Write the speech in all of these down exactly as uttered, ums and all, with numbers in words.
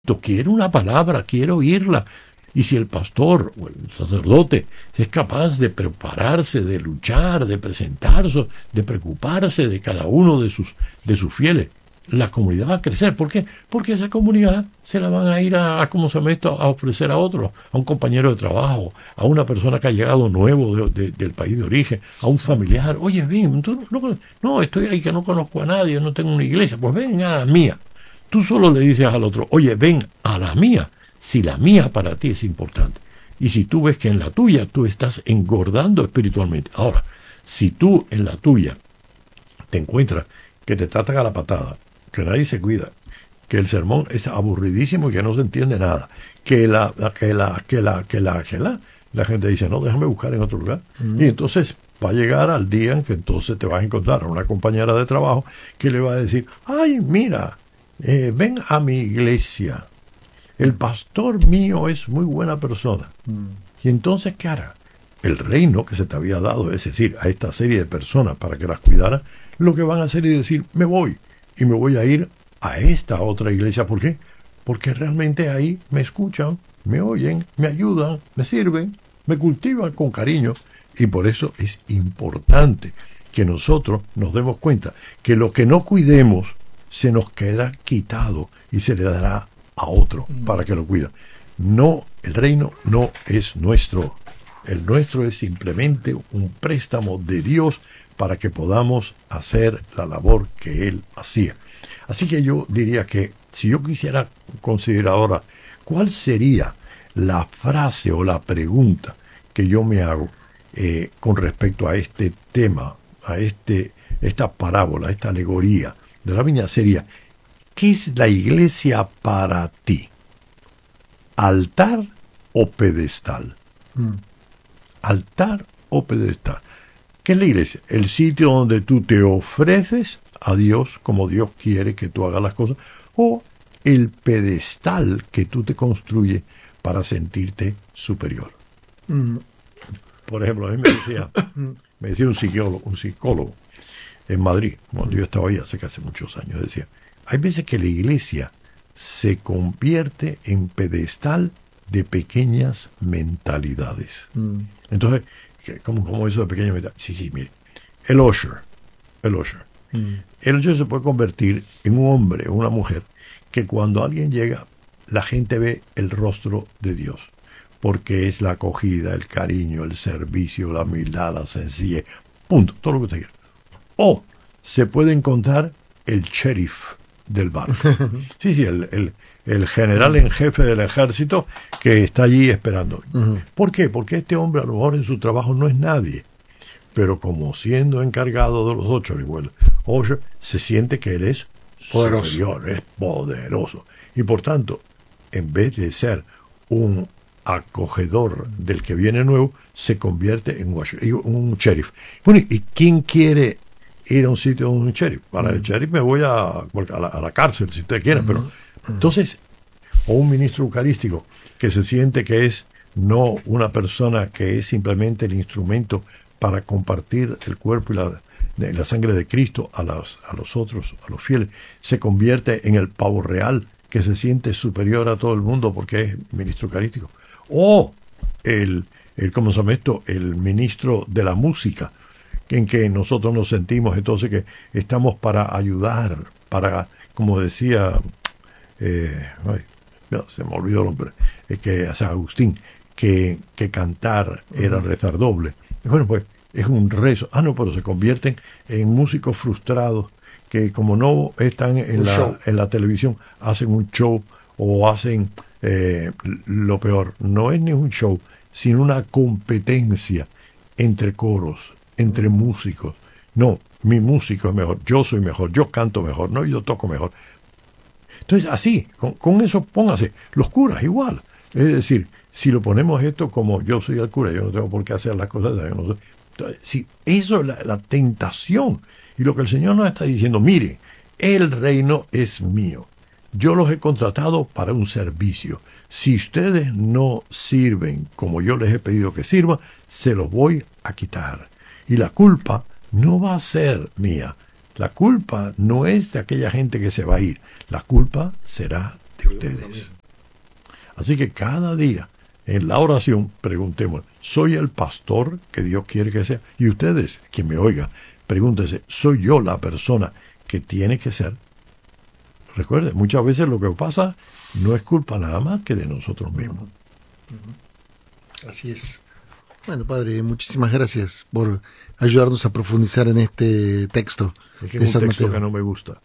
quiere una palabra, quiere oírla. Y si el pastor o el sacerdote es capaz de prepararse, de luchar, de presentarse, de preocuparse de cada uno de sus, de sus fieles, la comunidad va a crecer. ¿Por qué? Porque esa comunidad se la van a ir a, a ¿cómo se llama esto?, a ofrecer a otro, a un compañero de trabajo, a una persona que ha llegado nuevo de, de, del país de origen, a un familiar. Oye, ven, tú no, no, estoy ahí que no conozco a nadie, no tengo una iglesia. Pues ven a la mía. Tú solo le dices al otro, oye, ven a la mía, si la mía para ti es importante. Y si tú ves que en la tuya tú estás engordando espiritualmente. Ahora, si tú en la tuya te encuentras que te tratan a la patada, que nadie se cuida, que el sermón es aburridísimo y que no se entiende nada, que la, que la, que la, que la, que la, la gente dice, no, déjame buscar en otro lugar. Mm. Y entonces va a llegar al día en que entonces te vas a encontrar a una compañera de trabajo que le va a decir, ay, mira, eh, ven a mi iglesia. El pastor mío es muy buena persona. Mm. Y entonces, ¿qué hará? El reino que se te había dado, es decir, a esta serie de personas para que las cuidara, lo que van a hacer es decir, me voy. Y me voy a ir a esta otra iglesia. ¿Por qué? Porque realmente ahí me escuchan, me oyen, me ayudan, me sirven, me cultivan con cariño. Y por eso es importante que nosotros nos demos cuenta que lo que no cuidemos se nos queda quitado y se le dará a otro para que lo cuida. No, el reino no es nuestro. El nuestro es simplemente un préstamo de Dios para que podamos hacer la labor que Él hacía. Así que yo diría que si yo quisiera considerar ahora cuál sería la frase o la pregunta que yo me hago eh, con respecto a este tema, a este, esta parábola, esta alegoría de la viña, sería, ¿qué es la iglesia para ti? ¿Altar o pedestal? Mm. ¿Altar o pedestal? ¿Qué es la iglesia? El sitio donde tú te ofreces a Dios como Dios quiere que tú hagas las cosas, o el pedestal que tú te construyes para sentirte superior. Mm. Por ejemplo, a mí me decía, me decía un psicólogo, un psicólogo en Madrid, cuando yo estaba ahí hace casi muchos años, decía, hay veces que la iglesia se convierte en pedestal de pequeñas mentalidades. Mm. Entonces, ¿cómo, cómo eso de pequeñas mentalidades? Sí, sí, mire, el usher, el usher. Mm. El usher se puede convertir en un hombre o una mujer que cuando alguien llega, la gente ve el rostro de Dios, porque es la acogida, el cariño, el servicio, la humildad, la sencillez, punto, todo lo que usted quiera. O se puede encontrar el sheriff del barrio. Sí, sí, el, el, el general en jefe del ejército que está allí esperando. Uh-huh. ¿Por qué? Porque este hombre a lo mejor en su trabajo no es nadie, pero como siendo encargado de los ocho, igual, ocho, se siente que él es poderoso. Superior, es poderoso. Y por tanto, en vez de ser un acogedor del que viene nuevo, se convierte en un sheriff. Bueno, ¿y quién quiere ir a un sitio de un sheriff? Para uh-huh. el sheriff me voy a, a, la, a la cárcel, si ustedes quieren, uh-huh. pero uh-huh. entonces, o un ministro eucarístico que se siente que es no una persona que es simplemente el instrumento para compartir el cuerpo y la, de, la sangre de Cristo a, las, a los otros, a los fieles, se convierte en el pavo real que se siente superior a todo el mundo porque es ministro eucarístico. O el, el ¿cómo se llama esto? El ministro de la música, en que nosotros nos sentimos entonces que estamos para ayudar, para, como decía, eh, ay, no, se me olvidó el nombre, eh, que San Agustín, que, que cantar era rezar doble. Bueno, pues es un rezo. Ah, no, pero se convierten en músicos frustrados que como no están en, la, en la televisión, hacen un show o hacen eh, lo peor. No es ni un show, sino una competencia entre coros, entre músicos. No, mi músico es mejor, yo soy mejor, yo canto mejor, no, yo toco mejor. Entonces, así, con, con eso póngase. Los curas igual. Es decir, si lo ponemos esto como yo soy el cura, yo no tengo por qué hacer las cosas, yo no sé. Entonces, si eso es la, la tentación. Y lo que el Señor nos está diciendo, mire, el reino es mío. Yo los he contratado para un servicio. Si ustedes no sirven como yo les he pedido que sirvan, se los voy a quitar. Y la culpa no va a ser mía. La culpa no es de aquella gente que se va a ir. La culpa será de ustedes. Así que cada día en la oración preguntemos, ¿soy el pastor que Dios quiere que sea? Y ustedes, quien me oiga, pregúntense, ¿soy yo la persona que tiene que ser? Recuerden, muchas veces lo que pasa no es culpa nada más que de nosotros mismos. Así es. Bueno, padre, muchísimas gracias por ayudarnos a profundizar en este texto. Es que es un texto que no me gusta.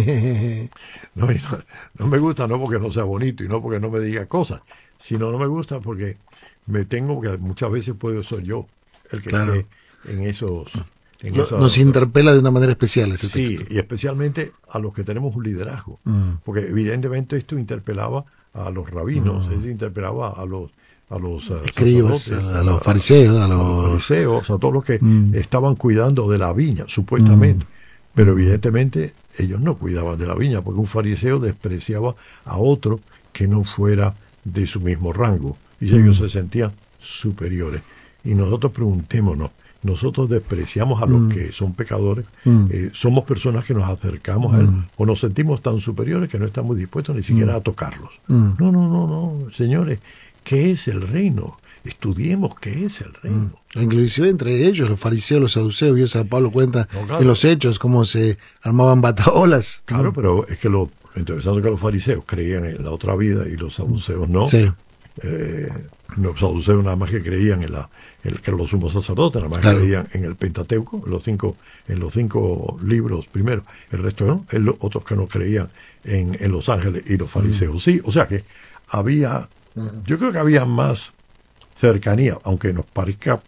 No, no, no me gusta no porque no sea bonito y no porque no me diga cosas, sino no me gusta porque me tengo que muchas veces puedo ser yo el que claro. cree en esos... En Lo, esos nos interpela de una manera especial este sí, texto. y especialmente a los que tenemos un liderazgo, Mm. porque evidentemente esto interpelaba a los rabinos, Mm. esto interpelaba a los a los uh, escribas, a, a los fariseos, a los, a los fariseos, a todos los que mm. estaban cuidando de la viña, supuestamente. Mm. Pero Mm. evidentemente ellos no cuidaban de la viña, porque un fariseo despreciaba a otro que no fuera de su mismo rango. Y mm. ellos se sentían superiores. Y nosotros preguntémonos, nosotros despreciamos a los mm. que son pecadores, mm. eh, somos personas que nos acercamos mm. a Él, o nos sentimos tan superiores que no estamos dispuestos ni siquiera mm. a tocarlos. Mm. No, no, no, no, señores, ¿qué es el reino? Estudiemos qué es el reino. Mm. Inclusive entre ellos, los fariseos, los saduceos, y San Pablo cuenta no, claro. en los hechos cómo se armaban bataolas. Claro, mm. pero es que lo interesante es que los fariseos creían en la otra vida y los saduceos no. Sí. Eh, los saduceos nada más que creían en la en que los sumos sacerdotes nada más claro. creían en el Pentateuco, en los cinco en los cinco libros primero, el resto no, el, otros que no creían en, en los ángeles y los fariseos mm. sí, o sea que había, mm. yo creo que había más cercanía, aunque nos parezca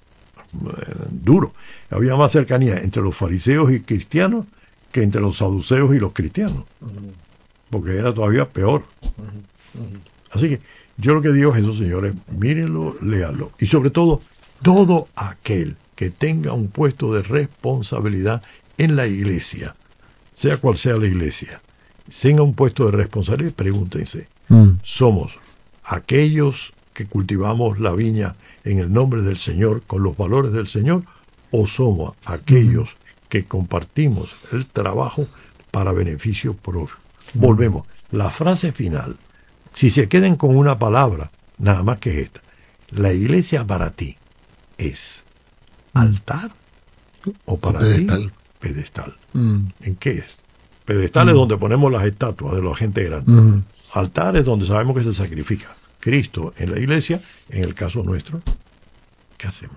eh, duro, había más cercanía entre los fariseos y cristianos que entre los saduceos y los cristianos, mm. porque era todavía peor. Mm. Mm. Así que yo lo que digo es eso, señores, mírenlo, léanlo. Y sobre todo, todo aquel que tenga un puesto de responsabilidad en la iglesia, sea cual sea la iglesia, tenga un puesto de responsabilidad, pregúntense, mm. ¿somos aquellos que cultivamos la viña en el nombre del Señor, con los valores del Señor, o somos aquellos mm. que compartimos el trabajo para beneficio propio? Mm. Volvemos, la frase final. Si se queden con una palabra, nada más que esta, la iglesia para ti es altar o para o pedestal. ti pedestal. Mm. ¿En qué es? Pedestal mm. es donde ponemos las estatuas de la gente grande. Mm. Altar es donde sabemos que se sacrifica Cristo en la iglesia, en el caso nuestro. ¿Qué hacemos?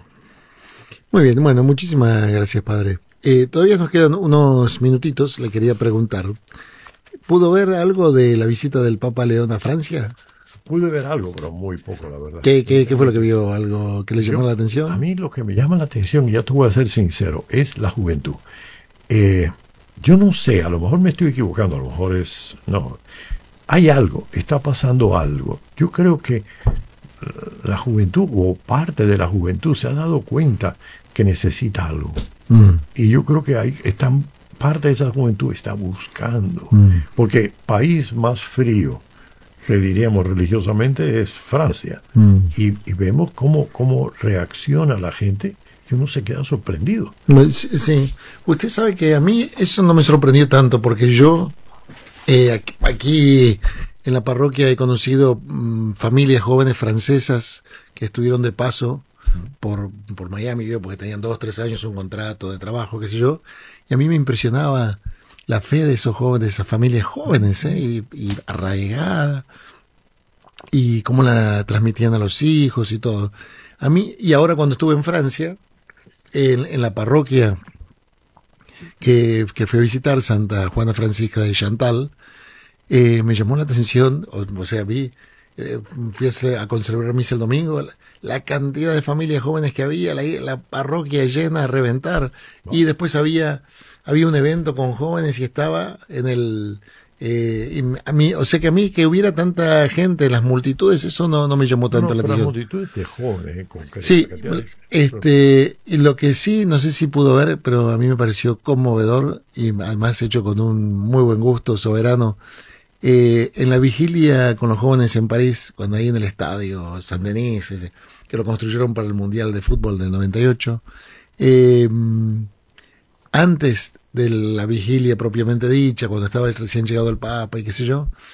Muy bien, bueno, muchísimas gracias, padre. Eh, todavía nos quedan unos minutitos, le quería preguntar. ¿Pudo ver algo de la visita del Papa León a Francia? Pude ver algo, pero muy poco, la verdad. ¿Qué, qué, qué fue lo que vio? ¿Algo que le llamó Yo, la atención? A mí lo que me llama la atención, y ya te voy a ser sincero, es la juventud. Eh, yo no sé, a lo mejor me estoy equivocando, a lo mejor es... No, hay algo, está pasando algo. Yo creo que la juventud, o parte de la juventud, se ha dado cuenta que necesita algo. Mm. Y yo creo que hay, están... parte de esa juventud está buscando, mm. porque país más frío, que diríamos religiosamente, es Francia, mm. y, y vemos cómo, cómo reacciona la gente, y uno se queda sorprendido. Sí, sí, usted sabe que a mí eso no me sorprendió tanto, porque yo eh, aquí, aquí en la parroquia he conocido mmm, familias jóvenes francesas que estuvieron de paso por, por Miami, yo, porque tenían dos, tres años un contrato de trabajo, qué sé yo, y a mí me impresionaba la fe de esos jóvenes, de esas familias jóvenes, ¿eh? y, y arraigada, y cómo la transmitían a los hijos y todo. A mí, y ahora cuando estuve en Francia, en, en la parroquia que, que fui a visitar, Santa Juana Francisca de Chantal, eh, me llamó la atención, o, o sea, vi, eh, fui a, a conservar misa el domingo, la, la cantidad de familias jóvenes que había, la, la parroquia llena a reventar, wow. Y después había había un evento con jóvenes y estaba en el eh, y a mí, o sea que a mí que hubiera tanta gente, las multitudes, eso no, no me llamó tanto no, la atención. Las multitudes de jóvenes, eh, concreto, sí, este, y lo que sí, no sé si pudo ver, pero a mí me pareció conmovedor y además hecho con un muy buen gusto soberano. Eh, en la vigilia con los jóvenes en París, cuando ahí en el estadio Saint-Denis, ese, que lo construyeron para el Mundial de Fútbol del noventa y ocho, eh, antes de la vigilia propiamente dicha, cuando estaba recién llegado el Papa y qué sé yo,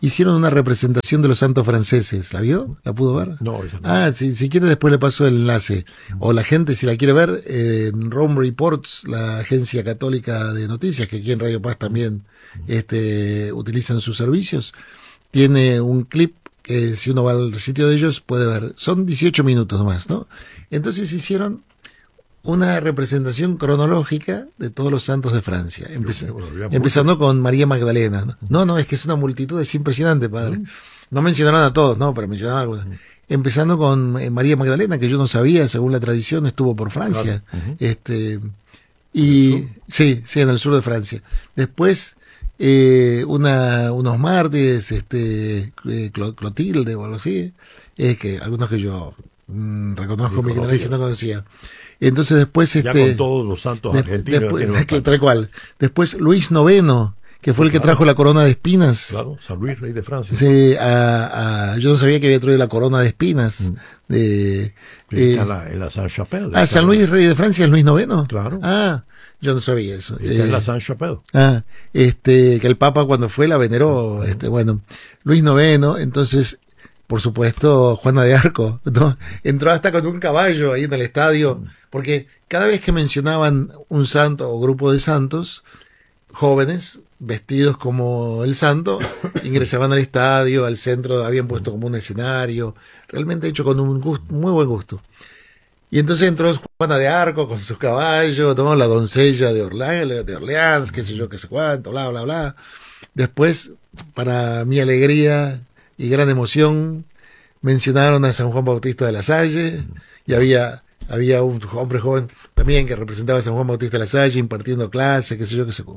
hicieron una representación de los santos franceses. ¿La vio? ¿La pudo ver? No, esa no. Ah, si, si quiere después le paso el enlace. O la gente, si la quiere ver, eh, en Rome Reports, la agencia católica de noticias, que aquí en Radio Paz también este, utilizan sus servicios, tiene un clip que si uno va al sitio de ellos puede ver. Son dieciocho minutos más, ¿no? Entonces hicieron una representación cronológica de todos los santos de Francia, Empeza, empezando con María Magdalena. ¿no? no, no, es que es una multitud, es impresionante, padre. No mencionaron a todos, no, pero mencionaron a algunos. Empezando con eh, María Magdalena, que yo no sabía, según la tradición, estuvo por Francia. Claro. Uh-huh. Este, y sí, sí, en el sur de Francia. Después, eh, una, unos mártires, este, Clotilde o algo así, es que algunos que yo mmm, reconozco mi ignorancia no conocía. Entonces después este ya con todos los santos argentinos después, que, tal cual. Después Luis noveno, que fue el que claro. trajo la corona de espinas. Claro, San Luis, rey de Francia. Sí, a, a, yo no sabía que había traído la corona de espinas. Mm. De, eh, en la, en la Saint-Chapelle. Ah, San Luis, rey de Francia, es Luis noveno. Claro. Ah, yo no sabía eso. Está eh, en la Saint-Chapelle. Ah, este, que el Papa cuando fue la veneró. Mm. Este, bueno, Luis noveno, entonces, por supuesto, Juana de Arco, ¿no? Entró hasta con un caballo ahí en el estadio. Mm. Porque cada vez que mencionaban un santo o grupo de santos, jóvenes, vestidos como el santo, ingresaban al estadio, al centro, habían puesto como un escenario, realmente hecho con un gusto, muy buen gusto. Y entonces entró Juana de Arco con sus caballos, ¿no? La doncella de Orleans, de Orleans, qué sé yo, qué sé cuánto, bla, bla, bla. Después, para mi alegría y gran emoción, mencionaron a San Juan Bautista de la Salle, y había... Había un hombre joven también que representaba a San Juan Bautista de la Salle, impartiendo clases, qué sé yo, qué sé cómo.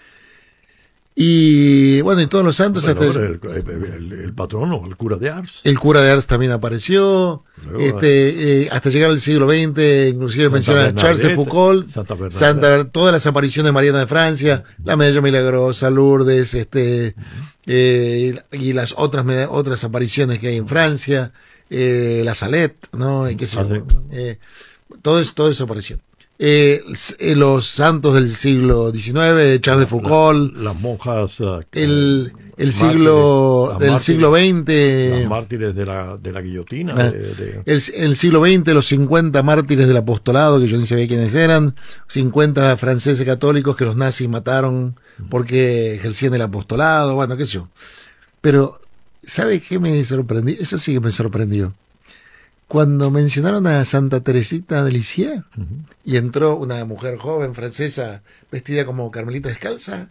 Y bueno, y todos los santos... Bueno, hasta el, el, el, el patrono, el cura de Ars. El cura de Ars también apareció. Luego, este, eh, hasta llegar al siglo veinte, inclusive Santa menciona a Charles de Foucault, Santa, Santa todas las apariciones de Mariana de Francia, uh-huh. la Medalla Milagrosa, Lourdes, este, uh-huh. eh, y las otras, otras apariciones que hay en Francia. Eh, la Salette, ¿no? ¿Qué sé yo? Eh, todo eso, todo eso apareció. Eh, los santos del siglo diecinueve, Charles de Foucault, la, las monjas, uh, el, el siglo mártires, del siglo veinte, los mártires de la, de la guillotina, eh, de, de... El, el siglo veinte, los cincuenta mártires del apostolado, que yo ni sabía quiénes eran, cincuenta franceses católicos que los nazis mataron porque ejercían el apostolado, bueno, qué sé yo. Pero ¿sabe qué me sorprendió? Eso sí que me sorprendió. Cuando mencionaron a Santa Teresita de Lisieux, uh-huh. y entró una mujer joven francesa vestida como Carmelita descalza,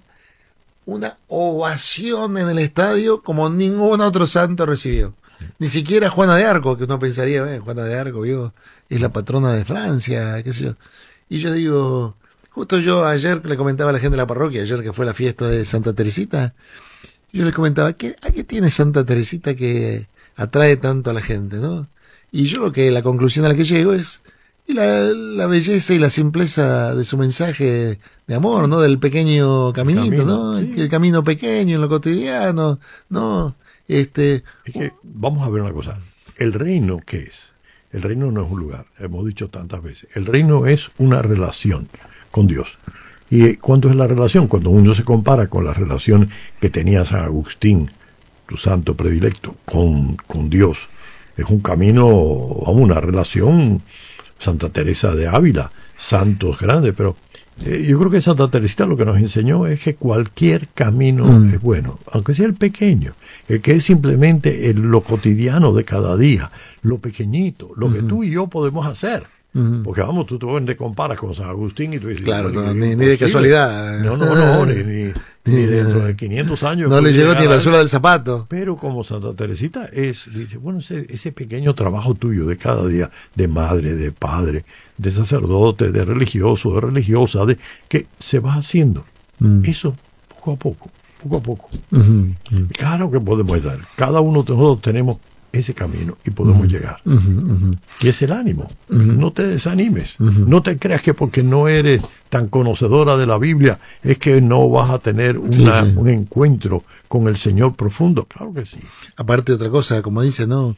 una ovación en el estadio como ningún otro santo recibió. Ni siquiera Juana de Arco, que uno pensaría, eh, Juana de Arco, ¿vio? Es la patrona de Francia, qué sé yo. Y yo digo, justo yo ayer le comentaba a la gente de la parroquia, ayer que fue la fiesta de Santa Teresita, yo le comentaba, ¿qué, ¿a qué tiene Santa Teresita que atrae tanto a la gente, no? Y yo lo que, la conclusión a la que llego es la, la belleza y la simpleza de su mensaje de amor, ¿no? Del pequeño caminito, camino, ¿no? Sí. El, el camino pequeño en lo cotidiano, ¿no? Este... Es que, vamos a ver una cosa, ¿el reino qué es? El reino no es un lugar, hemos dicho tantas veces. El reino es una relación con Dios. ¿Y cuánto es la relación? Cuando uno se compara con la relación que tenía San Agustín, tu santo predilecto, con, con Dios. Es un camino, a una relación, Santa Teresa de Ávila, santos grandes, pero eh, yo creo que Santa Teresita lo que nos enseñó es que cualquier camino mm. es bueno, aunque sea el pequeño, el que es simplemente el, lo cotidiano de cada día, lo pequeñito, lo mm-hmm. que tú y yo podemos hacer. Uh-huh. Porque vamos, tú te comparas con San Agustín y tú dices, claro, no, ni, ni de casualidad. No, no, no, ni, ni, ni dentro de quinientos años. No le llegó ni la suela del zapato. Pero como Santa Teresita es, dice, bueno, ese, ese pequeño trabajo tuyo de cada día, de madre, de padre, de sacerdote, de religioso, de religiosa, de que se va haciendo. Uh-huh. Eso, poco a poco, poco a poco. Uh-huh. Uh-huh. Claro que podemos dar. Cada uno de nosotros tenemos ese camino y podemos uh-huh. llegar. Uh-huh, uh-huh. Y es el ánimo. Uh-huh. No te desanimes. Uh-huh. No te creas que porque no eres tan conocedora de la Biblia es que no vas a tener una, sí, sí. un encuentro con el Señor profundo. Claro que sí. Aparte, otra cosa, como dice, ¿no?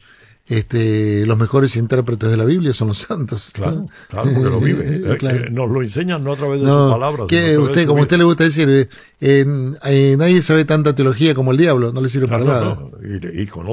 este, los mejores intérpretes de la Biblia son los santos. Claro, ¿no? claro, porque lo vive. Eh, claro. Eh, nos lo enseñan no a través de No, sus palabras. que sino a través usted, de su como a vida. usted le gusta decir, eh, eh, eh, nadie sabe tanta teología como el diablo, no le sirve Claro, para nada. no, y, y conoce